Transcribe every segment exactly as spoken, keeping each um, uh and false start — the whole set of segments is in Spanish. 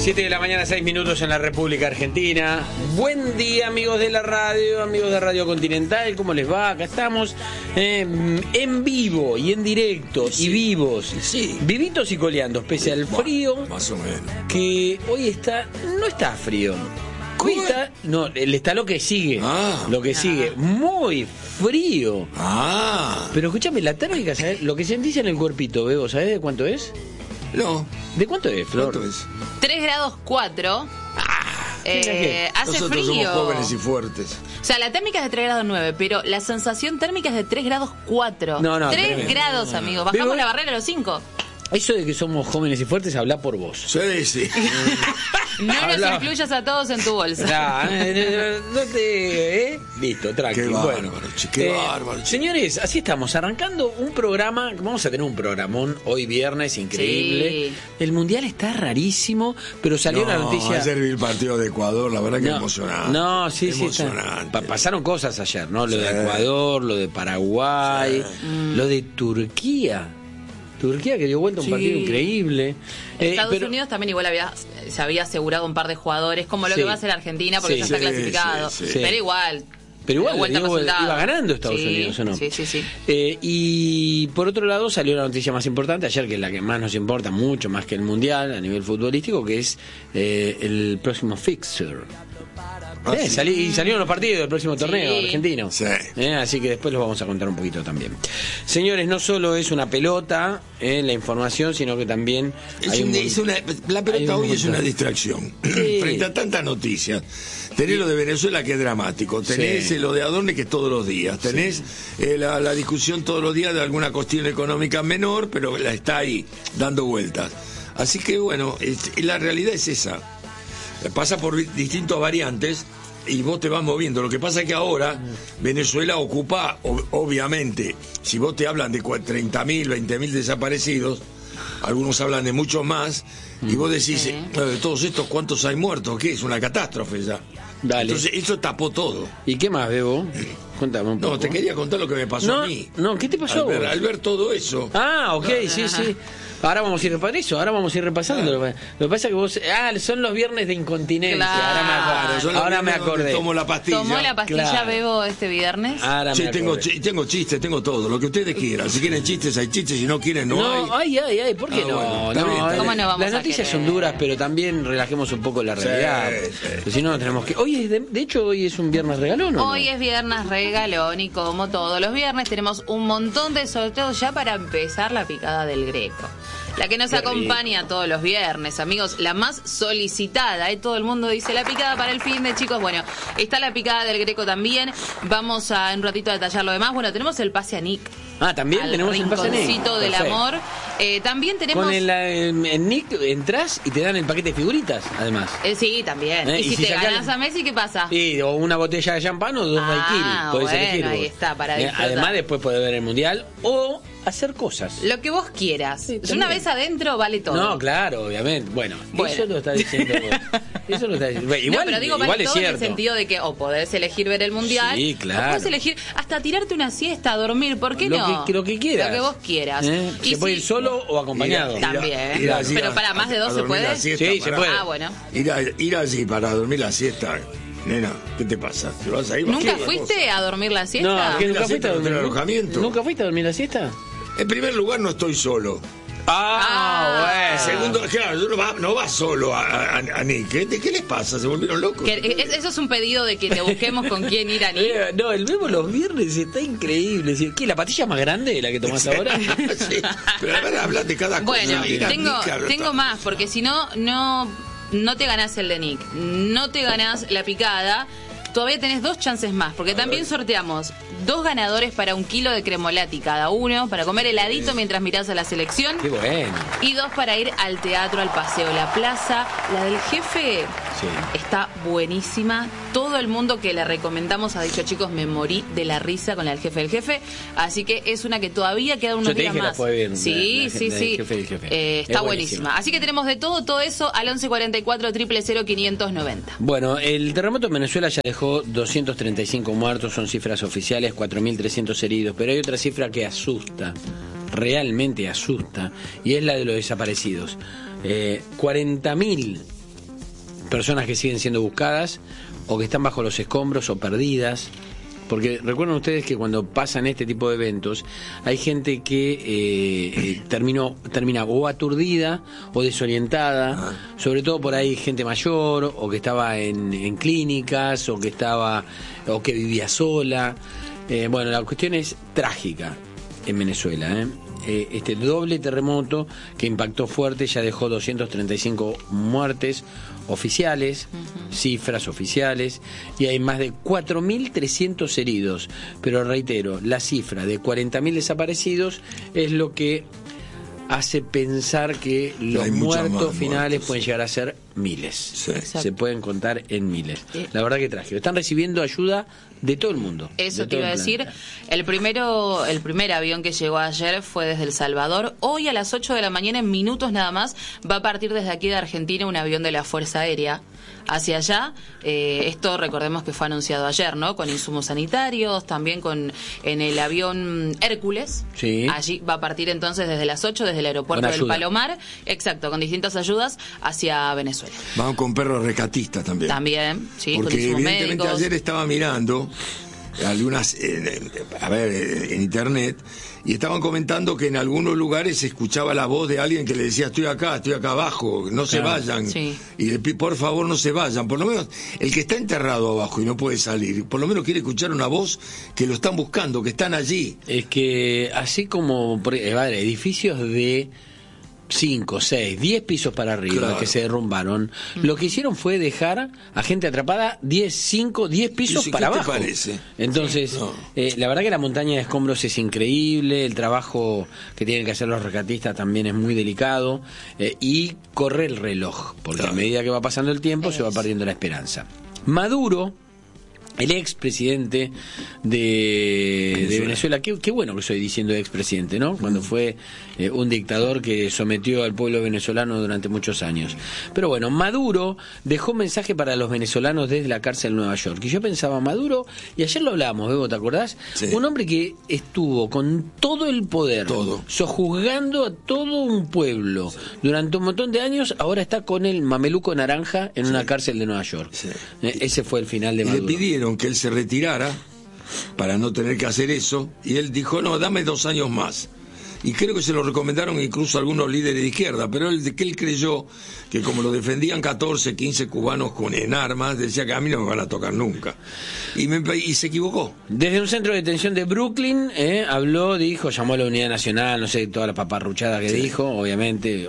siete de la mañana, seis minutos en la República Argentina. Buen día, amigos de la radio, amigos de Radio Continental. ¿Cómo les va? Acá estamos eh, en vivo y en directo sí. y vivos. Sí. Vivitos y coleando, pese al frío. Más o menos. Que hoy está... No está frío. Hoy está... No, está lo que sigue. Ah. Lo que ah. sigue. Muy frío. Ah. Pero escúchame, la térmica, ¿sabes? Lo que sentís en el cuerpito, Bebo, ¿sabés de cuánto es? No. ¿De cuánto es, Flor? ¿Cuánto es? tres grados cuatro. Ah, eh, hace Nosotros frío. somos jóvenes y fuertes. O sea, la térmica es de tres grados nueve, pero la sensación térmica es de tres grados cuatro. No, no, tres tremendo. grados, amigos. Bajamos Bebo, la barrera a los cinco. Eso de que somos jóvenes y fuertes, habla por vos. Sí, sí. No Habla. nos incluyas a todos en tu bolsa. Nah, no te... ¿eh? Listo, tranquilo. Qué bueno, bárbaro, che, qué eh, bárbaro, che. Señores, así estamos, arrancando un programa. Vamos a tener un programón hoy viernes, increíble. Sí. El Mundial está rarísimo, pero salió no, la noticia... Ayer vi el partido de Ecuador, la verdad que no, emocionante. No, sí, sí. Emocionante. Está, pasaron cosas ayer, ¿no? Lo Sí. de Ecuador, lo de Paraguay, Sí. mm. lo de Turquía. Turquía que dio vuelta a un Sí. partido increíble. Estados Eh, pero, Unidos también igual había, se había asegurado un par de jugadores, como lo Sí. que va a hacer Argentina, porque Sí. ya está Sí, clasificado. sí, sí. Pero igual. Pero igual, vuelta digo, resultado. iba ganando Estados Sí, Unidos, ¿o no? Sí, sí, sí. Eh, y por otro lado salió la noticia más importante ayer, que es la que más nos importa, mucho más que el Mundial a nivel futbolístico, que es eh, el próximo fixture. Ah, Eh, sí. salí, y salieron los partidos del próximo torneo Sí. argentino. Sí. Eh, así que después los vamos a contar un poquito también. Señores, no solo es una pelota eh, la información, sino que también Es hay un- un es una, la hay pelota un hoy es montón. una distracción. Sí. Frente a tantas noticias. Tenés lo de Venezuela, que es dramático. Tenés Sí. eh, lo de Adorne, que es todos los días. Tenés eh, la, la discusión todos los días de alguna cuestión económica menor, pero la está ahí, dando vueltas. Así que, bueno, es- la realidad es esa. Pasa por vi- distintas variantes y vos te vas moviendo. Lo que pasa es que ahora Venezuela ocupa, ob- obviamente, si vos te hablan de treinta mil, veinte mil desaparecidos, algunos hablan de muchos más, y vos decís, Sí. eh, de todos estos, ¿cuántos hay muertos? ¿Qué? Es una catástrofe ya. Dale. Entonces, eso tapó todo. ¿Y qué más, Bebo? Cuéntame un poco. No, te quería contar lo que me pasó No, a mí. no, ¿qué te pasó Al ver, a vos? al ver todo eso. Ah, ok, sí, sí. Ahora vamos a ir repasando eso, ahora vamos a ir repasando. Lo que pasa es que vos... Ah, son los viernes de incontinencia. Claro. Ahora me, Claro, yo acuerdo. lo Ahora vi me donde acordé. Tomo la pastilla. ¿Tomó la pastilla Claro. Bebo este viernes? Ahora Sí, me tengo, acordé. chi- tengo chistes, tengo todo, lo que ustedes quieran. Si quieren chistes, hay chistes, si no quieren, no, No, hay. ay, ay, ay, ¿por qué Ah, no? bueno, está no, bien, está eh, ¿Cómo no vamos las a noticias querer? son duras, pero también relajemos un poco la realidad. Sí, sí. Porque si no, no tenemos que... Hoy es de, de hecho, hoy es un viernes regalón, ¿o no? Hoy es viernes regalón y como todos los viernes tenemos un montón de sorteos ya para empezar la picada del Greco. La que nos Qué acompaña todos los viernes, amigos, la más solicitada, ¿eh? Todo el mundo dice la picada para el fin de chicos. Bueno, está la picada del Greco también. Vamos a en un ratito a detallar lo demás. Bueno, tenemos el pase a Nick. Ah, también Al tenemos el pase Nick. rinconcito del Perfecto. amor. Eh, también tenemos... Con el, eh, en Nick entras y te dan el paquete de figuritas, además. Eh, sí, también. Eh, y, y si, si te sacás- ganas a Messi, ¿qué pasa? Sí, o una botella de champán o dos Ah, daiquiri. Podés bueno, elegir vos. ahí está, para Eh, disfrutar. Además, después podés ver el mundial o hacer cosas. Lo que vos quieras. Sí, Una también. vez adentro vale todo. No, claro, obviamente. Bueno, Bueno. eso lo está diciendo vos. Eso lo está diciendo. Bueno, igual, no, pero digo, igual vale es todo en cierto. el sentido de que o podés elegir ver el mundial, Sí, claro. o podés elegir hasta tirarte una siesta, dormir, ¿por qué Lo no? que- lo que quieras. Lo que vos quieras. ¿Eh? Y Se puede si- ir solo o acompañado. Ir a- También. ir a- ir a- Pero para más de dos a se dormir puede. la siesta, Sí, se para- puede. Ah, bueno. Ir, a- ir allí para dormir la siesta. Nena, ¿qué te pasa? ¿Te vas a ir? ¿Nunca ¿Qué fuiste cosa? a dormir la siesta? No, ¿que La nunca fuiste siesta a no dormir? tiene alojamiento. ¿Nunca fuiste a dormir la siesta? En primer lugar, no estoy solo. Ah, En segundo, claro, no va, no va solo a, a, a Nick. ¿Qué, ¿Qué les pasa? ¿Se volvieron locos? Que- es- eso es un pedido de que te busquemos con quién ir a Nick. Eh, no, el Bebo los viernes está increíble. ¿Qué? ¿La patilla más grande de la que tomás ahora? Sí, pero a ver, hablas de cada Bueno, cosa. Ir a tengo, Nick, claro, tengo está. más, porque si no, no, no te ganás el de Nick, no te ganás la picada. Todavía tenés dos chances más, porque también sorteamos dos ganadores para un kilo de cremolati cada uno, para comer heladito mientras mirás a la selección. Qué bueno. Y dos para ir al teatro, al paseo, la plaza. La del jefe Sí. está buenísima. Todo el mundo que la recomendamos ha dicho, chicos, me morí de la risa con la del jefe del jefe. Así que es una que todavía queda unos Yo te días dije la más. fue bien, sí, la- la- sí, la del sí. jefe del jefe. Eh, Es está buenísima. buenísima. Así que tenemos de todo, todo eso al once cuarenta y cuatro, cero cero cero, quinientos noventa. Bueno, el terremoto en Venezuela ya dejó doscientos treinta y cinco muertos, son cifras oficiales, cuatro mil trescientos heridos, pero hay otra cifra que asusta, realmente asusta, y es la de los desaparecidos. Eh, cuarenta mil personas que siguen siendo buscadas o que están bajo los escombros o perdidas. Porque recuerden ustedes que cuando pasan este tipo de eventos hay gente que eh, eh, terminó, termina o aturdida o desorientada, ah. sobre todo por ahí gente mayor o que estaba en, en clínicas o que estaba o que vivía sola. Eh, bueno, la cuestión es trágica en Venezuela, ¿eh? Eh, este doble terremoto que impactó fuerte ya dejó doscientas treinta y cinco muertes oficiales, uh-huh. cifras oficiales, y hay más de cuatro mil trescientos heridos, pero reitero, la cifra de cuarenta mil desaparecidos es lo que hace pensar que los muertos finales muertos. pueden llegar a ser miles, sí. se pueden contar en miles. Sí. La verdad que trágico. Están recibiendo ayuda de todo el mundo. Eso te iba a decir. El primero, el primer avión que llegó ayer fue desde El Salvador. Hoy a las ocho de la mañana, en minutos nada más, va a partir desde aquí de Argentina un avión de la Fuerza Aérea hacia allá. Eh, esto recordemos que fue anunciado ayer, ¿no? Con insumos sanitarios, también con en el avión Hércules. Sí. Allí va a partir entonces desde las ocho, desde el aeropuerto del Palomar, exacto, con distintas ayudas hacia Venezuela. Van con perros rescatistas también. También, sí, porque con insumos evidentemente médicos. Ayer estaba mirando algunas, eh, a ver, en internet, y estaban comentando que en algunos lugares se escuchaba la voz de alguien que le decía: estoy acá, estoy acá abajo, no se claro, vayan, sí. y por favor no se vayan. Por lo menos el que está enterrado abajo y no puede salir, por lo menos quiere escuchar una voz que lo están buscando, que están allí. Es que así como eh, vale, edificios de cinco, seis, diez pisos para arriba, claro, que se derrumbaron, mm. lo que hicieron fue dejar a gente atrapada diez, cinco, diez pisos para ¿qué abajo. te parece? Entonces, sí. no. eh, la verdad que la montaña de escombros es increíble, el trabajo que tienen que hacer los rescatistas también es muy delicado, eh, y corre el reloj, porque claro. a medida que va pasando el tiempo es. se va perdiendo la esperanza. Maduro, el expresidente de Venezuela, de Venezuela. Qué, qué bueno que estoy diciendo expresidente, ¿no? Cuando fue eh, un dictador que sometió al pueblo venezolano durante muchos años. Pero bueno, Maduro dejó un mensaje para los venezolanos desde la cárcel de Nueva York. Y yo pensaba, Maduro, y ayer lo hablábamos, Bebo, ¿te acordás? Sí. Un hombre que estuvo con todo el poder, todo. sojuzgando a todo un pueblo sí. durante un montón de años, ahora está con el mameluco naranja en sí. una cárcel de Nueva York. Sí. Eh, ese fue el final de Maduro. Le pidieron que él se retirara para no tener que hacer eso, y él dijo: no, dame dos años más. Y creo que se lo recomendaron incluso algunos líderes de izquierda, pero él, que él creyó que como lo defendían catorce, quince cubanos con en armas, decía que a mí no me van a tocar nunca. Y, me, y se equivocó. Desde un centro de detención de Brooklyn, eh, habló, dijo, llamó a la Unidad Nacional, no sé, toda la paparruchada que sí. dijo, obviamente,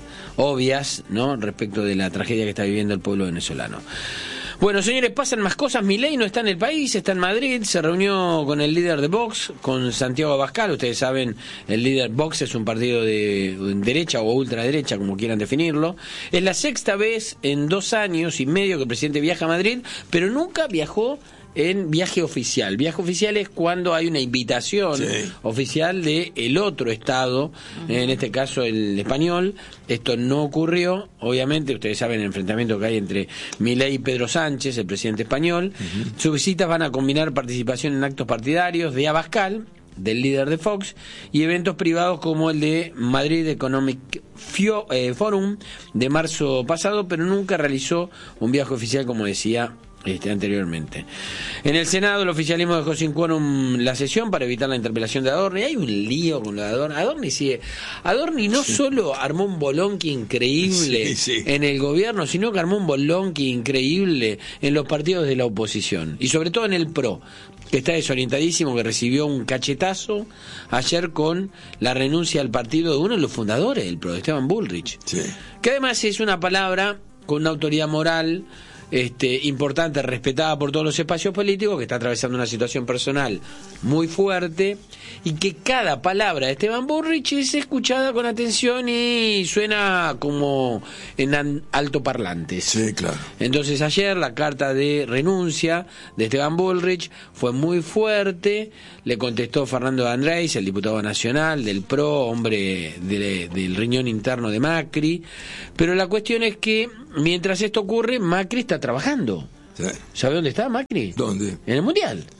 obvias, ¿no?, respecto de la tragedia que está viviendo el pueblo venezolano. Bueno, señores, pasan más cosas. Milei no está en el país, está en Madrid, se reunió con el líder de Vox, con Santiago Abascal. Ustedes saben, el líder Vox es un partido de derecha o ultraderecha, como quieran definirlo. Es la sexta vez en dos años y medio que el presidente viaja a Madrid, pero nunca viajó en viaje oficial. Viaje oficial es cuando hay una invitación sí. oficial de el otro estado, uh-huh. en este caso el español. Esto no ocurrió, obviamente, ustedes saben el enfrentamiento que hay entre Milei y Pedro Sánchez, el presidente español. Uh-huh. Sus visitas van a combinar participación en actos partidarios de Abascal, del líder de Fox, y eventos privados como el de Madrid Economic Fio, eh, Forum de marzo pasado, pero nunca realizó un viaje oficial, como decía Este, anteriormente. En el Senado el oficialismo dejó sin quórum la sesión para evitar la interpelación de Adorni. Hay un lío con lo de Adorni. Adorni sigue. Adorni no sí. solo armó un bolonqui increíble sí, sí. en el gobierno, sino que armó un bolonqui increíble en los partidos de la oposición. Y sobre todo en el PRO, que está desorientadísimo, que recibió un cachetazo ayer con la renuncia al partido de uno de los fundadores del PRO, Esteban Bullrich. Sí. Que además es una palabra con una autoridad moral Este, importante, respetada por todos los espacios políticos, que está atravesando una situación personal muy fuerte, y que cada palabra de Esteban Bullrich es escuchada con atención y suena como en altoparlantes. Sí, claro. Entonces ayer la carta de renuncia de Esteban Bullrich fue muy fuerte. Le contestó Fernando de Andrés, el diputado nacional del PRO, hombre de, del riñón interno de Macri. Pero la cuestión es que mientras esto ocurre, Macri está trabajando. Sí. ¿Sabe dónde está Macri? ¿Dónde? En el Mundial.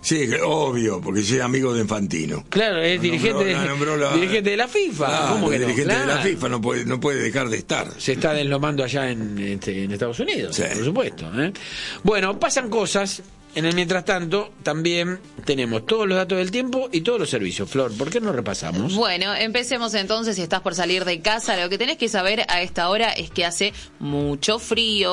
Sí, obvio, porque soy amigo de Infantino. Claro, es Lo dirigente, nombró- de, la nombró la- dirigente de la FIFA. Claro, ¿Cómo que no? dirigente de la Claro. FIFA no puede, no puede dejar de estar. Se está deslomando allá en, este, en Estados Unidos, Sí. por supuesto. ¿eh? Bueno, pasan cosas. En el mientras tanto, también tenemos todos los datos del tiempo y todos los servicios. Flor, ¿por qué no repasamos? Bueno, empecemos entonces. Si estás por salir de casa, lo que tenés que saber a esta hora es que hace mucho frío.